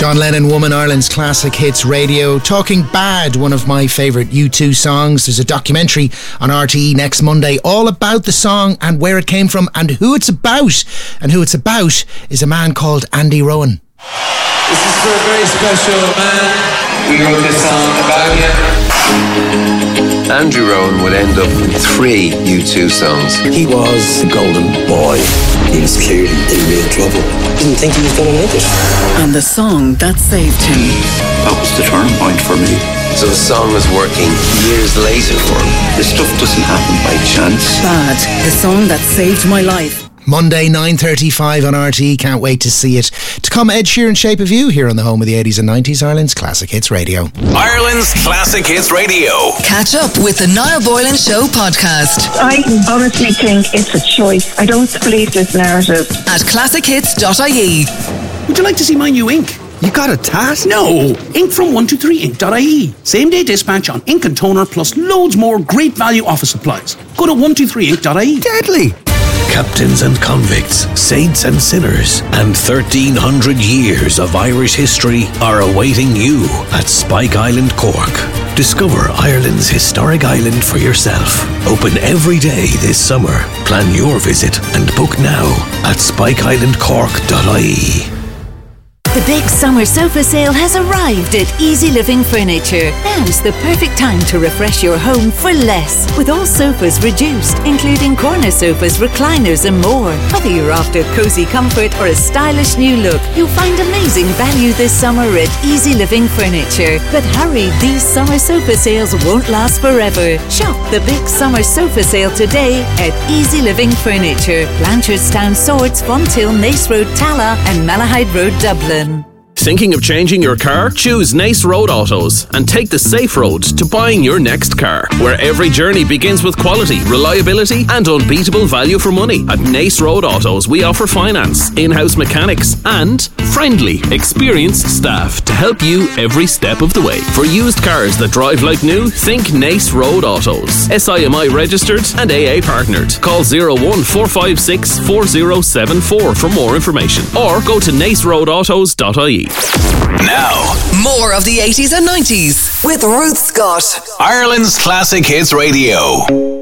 John Lennon, Woman, Ireland's Classic Hits Radio. Talking Bad, one of my favourite U2 songs. There's a documentary on RTE next Monday all about the song and where it came from and who it's about. And who it's about is a man called Andy Rowan. This is for a very special man. We wrote this song about you. Andrew Rowan would end up with 3 U2 songs. He was the golden boy. He was clearly in real trouble. Didn't think he was going to make it. And the song that saved him. That was the turning point for me. So the song was working years later for him. This stuff doesn't happen by chance. Bad, the song that saved my life. Monday, 9:35 on RTE. Can't wait to see it. To come, Ed Sheeran, Shape of You, here on the home of the 80s and 90s, Ireland's Classic Hits Radio. Ireland's Classic Hits Radio. Catch up with the Niall Boylan Show podcast. I honestly think it's a choice. I don't believe this narrative. At classichits.ie. Would you like to see my new ink? You got a tat? No. Ink from 123ink.ie. Same day dispatch on ink and toner plus loads more great value office supplies. Go to 123ink.ie. Deadly. Captains and convicts, saints and sinners, and 1,300 years of Irish history are awaiting you at Spike Island, Cork. Discover Ireland's historic island for yourself. Open every day this summer. Plan your visit and book now at spikeislandcork.ie. The big summer sofa sale has arrived at Easy Living Furniture. Now's the perfect time to refresh your home for less. With all sofas reduced, including corner sofas, recliners and more. Whether you're after cosy comfort or a stylish new look, you'll find amazing value this summer at Easy Living Furniture. But hurry, these summer sofa sales won't last forever. Shop the big summer sofa sale today at Easy Living Furniture. Blanchardstown Swords, Fonthill, Nace Road, Tala and Malahide Road, Dublin. Thinking of changing your car? Choose Nace Road Autos and take the safe road to buying your next car, where every journey begins with quality, reliability and unbeatable value for money. At Nace Road Autos, we offer finance, in-house mechanics and friendly, experienced staff to help you every step of the way. For used cars that drive like new, think Nace Road Autos. SIMI registered and AA partnered. Call 01456 4074 for more information or go to naceroadautos.ie. Now, more of the 80s and 90s with Ruth Scott. Ireland's Classic Hits Radio.